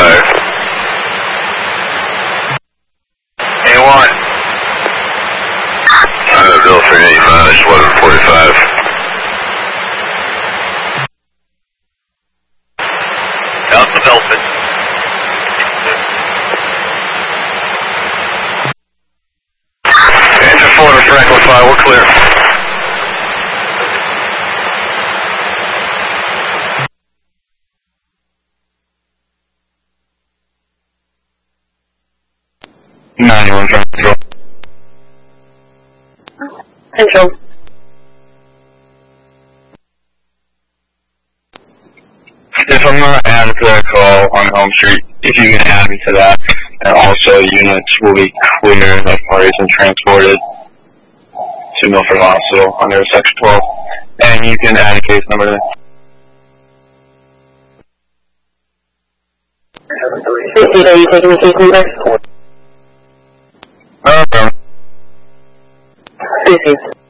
45. A1. Milford 85, it's 1145. Out to Milford. Engine 4 to Franklin 5, we're clear. Control. Control. If I'm going to add to that call on Home Street, if you can add me to that, and also units will be clear and parties and transported to Milford Hospital under Section 12. And you can add a case number there. Are you taking the case number? Okay. This is.